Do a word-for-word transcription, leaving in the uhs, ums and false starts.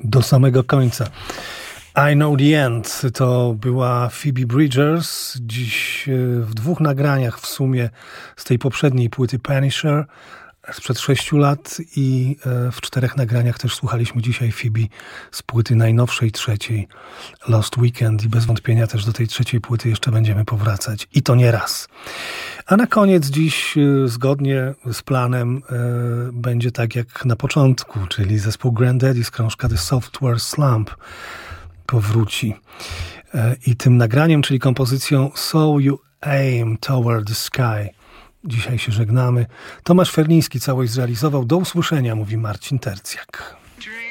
do samego końca. I Know the End to była Phoebe Bridgers, dziś w dwóch nagraniach w sumie z tej poprzedniej płyty Punisher sprzed sześciu lat i w czterech nagraniach też słuchaliśmy dzisiaj Phoebe z płyty najnowszej, trzeciej, Lost Weekend, i bez wątpienia też do tej trzeciej płyty jeszcze będziemy powracać i to nie raz. A na koniec dziś zgodnie z planem będzie tak jak na początku, czyli zespół Grandaddy z krążka The Software Slump powróci. I tym nagraniem, czyli kompozycją So You Aim Toward the Sky. Dzisiaj się żegnamy. Tomasz Ferliński całość zrealizował. Do usłyszenia, mówi Marcin Tercjak.